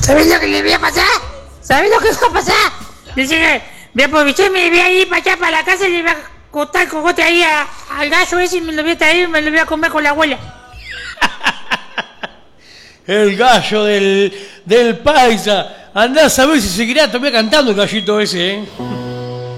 ¿Sabés lo que le voy a pasar? ¿Sabés lo que va a pasar? Dice que voy a aprovechar y me voy a ir para allá, para la casa, y le voy a cortar el cogote ahí al gallo ese y me lo voy a traer y me lo voy a comer con la abuela. El gallo del paisa. Andá a saber si seguirá todavía cantando el gallito ese, ¿eh?